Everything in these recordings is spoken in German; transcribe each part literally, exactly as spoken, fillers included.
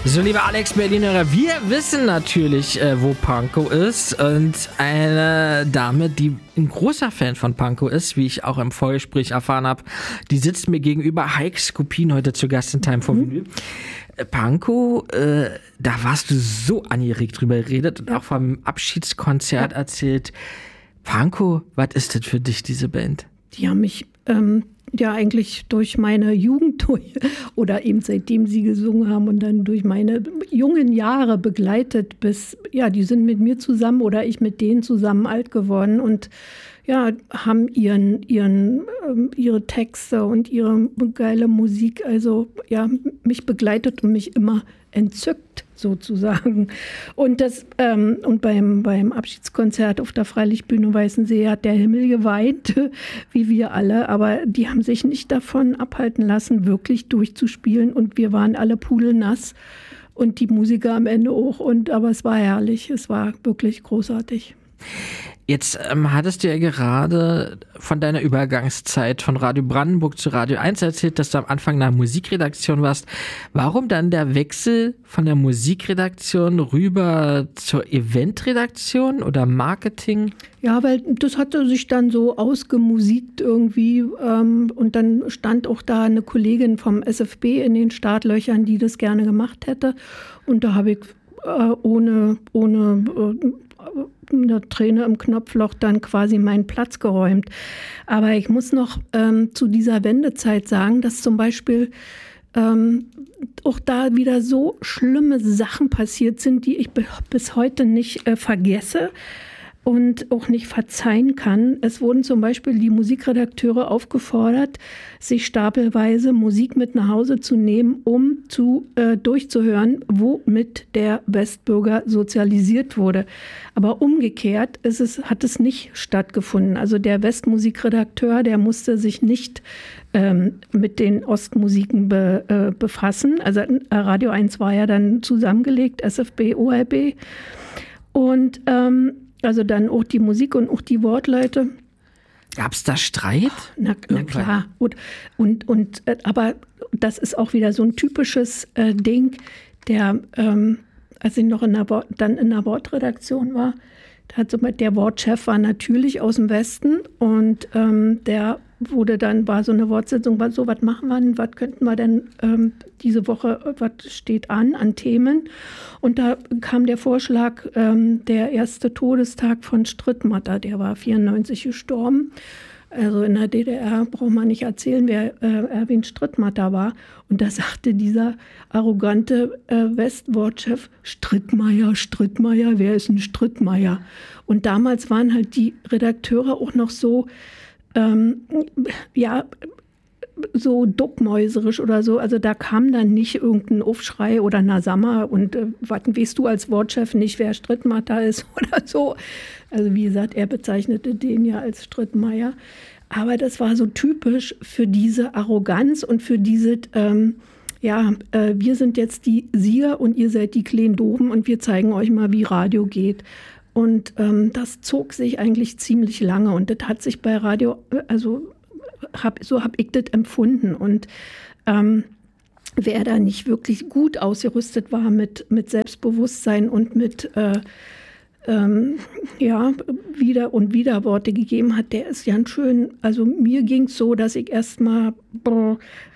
So, lieber Alex Berliner, wir wissen natürlich, äh, wo Pankow ist. Und eine Dame, die ein großer Fan von Pankow ist, wie ich auch im Vorgespräch erfahren habe, die sitzt mir gegenüber. Heike Skopin, heute zu Gast in Time for Vinyl. Mhm. Pankow, äh, da warst du so angeregt drüber geredet und auch vom Abschiedskonzert ja. erzählt. Pankow, was ist das für dich, diese Band? Die haben mich ähm, ja eigentlich durch meine Jugend durch, oder eben seitdem sie gesungen haben und dann durch meine jungen Jahre begleitet bis, ja, die sind mit mir zusammen oder ich mit denen zusammen alt geworden und ja, haben ihren, ihren, ähm, ihre Texte und ihre geile Musik, also ja, mich begleitet und mich immer entzückt sozusagen. Und das ähm, und beim, beim Abschiedskonzert auf der Freilichtbühne Weißensee hat der Himmel geweint, wie wir alle, aber die haben sich nicht davon abhalten lassen, wirklich durchzuspielen und wir waren alle pudelnass und die Musiker am Ende auch. Und aber es war herrlich, es war wirklich großartig. Jetzt ähm, hattest du ja gerade von deiner Übergangszeit von Radio Brandenburg zu Radio eins erzählt, dass du am Anfang in der Musikredaktion warst. Warum dann der Wechsel von der Musikredaktion rüber zur Eventredaktion oder Marketing? Ja, weil das hatte sich dann so ausgemusikt irgendwie ähm, und dann stand auch da eine Kollegin vom S F B in den Startlöchern, die das gerne gemacht hätte und da habe ich äh, ohne, ohne äh, eine Träne im Knopfloch dann quasi meinen Platz geräumt. Aber ich muss noch ähm, zu dieser Wendezeit sagen, dass zum Beispiel ähm, auch da wieder so schlimme Sachen passiert sind, die ich be- bis heute nicht äh, vergesse und auch nicht verzeihen kann. Es wurden zum Beispiel die Musikredakteure aufgefordert, sich stapelweise Musik mit nach Hause zu nehmen, um zu, äh, durchzuhören, womit der Westbürger sozialisiert wurde. Aber umgekehrt ist es, hat es nicht stattgefunden. Also der Westmusikredakteur, der musste sich nicht ähm, mit den Ostmusiken be, äh, befassen. Also Radio eins war ja dann zusammengelegt, S F B, O R B. Und ähm, also dann auch die Musik und auch die Wortleute. Gab es da Streit? Na, na klar. Und, und, und, aber das ist auch wieder so ein typisches äh, Ding, der, ähm, als ich noch in der, dann in der Wortredaktion war, da hat so, der Wortchef war natürlich aus dem Westen und ähm, der wurde dann, war so eine Wortsitzung, war so, was machen wir denn, was könnten wir denn ähm, diese Woche, was steht an, an Themen? Und da kam der Vorschlag, ähm, der erste Todestag von Strittmatter, der war vierundneunzig gestorben. Also in der D D R braucht man nicht erzählen, wer äh, Erwin Strittmatter war. Und da sagte dieser arrogante äh, Westwortchef, Strittmeier, Strittmeier, wer ist ein Strittmeier? Und damals waren halt die Redakteure auch noch so, ähm, ja, so duckmäuserisch oder so. Also da kam dann nicht irgendein Aufschrei oder na Sammer und äh, was weißt du als Wortchef nicht, wer Strittmatter ist oder so. Also wie gesagt, er bezeichnete den ja als Strittmeier. Aber das war so typisch für diese Arroganz und für diese, ähm, ja, äh, wir sind jetzt die Sieger und ihr seid die kleinen Doofen und wir zeigen euch mal, wie Radio geht. Und ähm, das zog sich eigentlich ziemlich lange und das hat sich bei Radio, also hab, so habe ich das empfunden. Und ähm, wer da nicht wirklich gut ausgerüstet war mit, mit Selbstbewusstsein und mit äh, ähm, ja, Wieder- und Widerworte gegeben hat, der ist ganz schön, also mir ging es so, dass ich erst mal boah,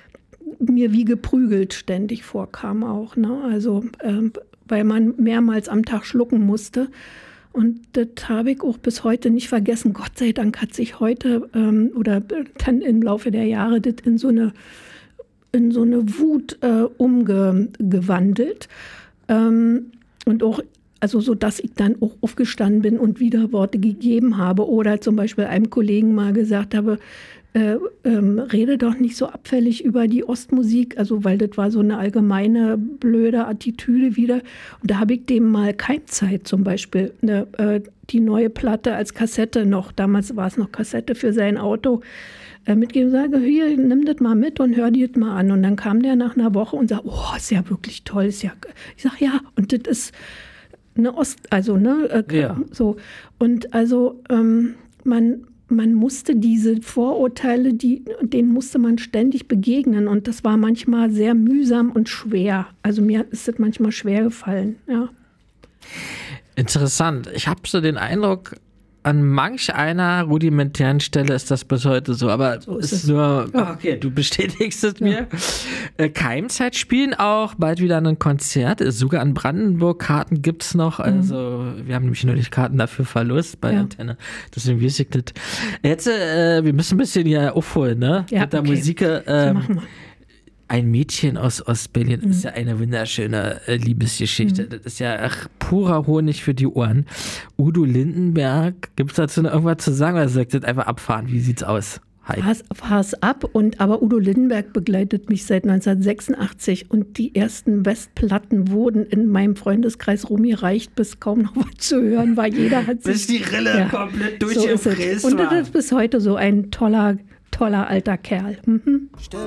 mir wie geprügelt ständig vorkam auch, ne? Also ähm, weil man mehrmals am Tag schlucken musste. Und das habe ich auch bis heute nicht vergessen. Gott sei Dank hat sich heute ähm, oder dann im Laufe der Jahre das in so eine, in so eine Wut äh, umgewandelt. Ähm, und auch, also so, dass ich dann auch aufgestanden bin und Widerworte gegeben habe. Oder zum Beispiel einem Kollegen mal gesagt habe, Äh, ähm, rede doch nicht so abfällig über die Ostmusik, also weil das war so eine allgemeine blöde Attitüde wieder. Und da habe ich dem mal Keimzeit zum Beispiel, eine, äh, die neue Platte als Kassette noch, damals war es noch Kassette für sein Auto, äh, mitgegeben und sage, hier, nimm das mal mit und hör dir das mal an. Und dann kam der nach einer Woche und sagt, oh, ist ja wirklich toll. Ist ja, ich sage, ja, und das ist eine Ost, also, ne, äh, ja. so. Und also, ähm, man man musste diese Vorurteile, die, denen musste man ständig begegnen. Und das war manchmal sehr mühsam und schwer. Also mir ist es manchmal schwer gefallen, ja. Interessant. Ich habe so den Eindruck, an manch einer rudimentären Stelle ist das bis heute so, aber so ist, ist es nur, ja. Okay, du bestätigst es ja. mir. Äh, Keimzeit spielen auch bald wieder ein Konzert, sogar an Brandenburg-Karten gibt es noch, also mhm. wir haben nämlich neulich Karten dafür verlost bei ja. Antenne, deswegen weiß ich das. Jetzt, äh, wir müssen ein bisschen hier aufholen, ne? Ja, mit der okay. Musik. Ähm, so machen wir. Ein Mädchen aus Ostberlin mhm. ist ja eine wunderschöne äh, Liebesgeschichte. Mhm. Das ist ja ach, purer Honig für die Ohren. Udo Lindenberg, gibt es dazu noch irgendwas zu sagen? Oder sagt das einfach abfahren? Wie sieht's aus? Fahr's, fahr's ab. Und, aber Udo Lindenberg begleitet mich seit neunzehnhundertsechsundachtzig und die ersten Westplatten wurden in meinem Freundeskreis rumgereicht, bis kaum noch was zu hören war. Jeder hat sich... Bis die Rille ja, komplett durchgefräst so war. Und das ist bis heute so ein toller, toller alter Kerl. Mhm.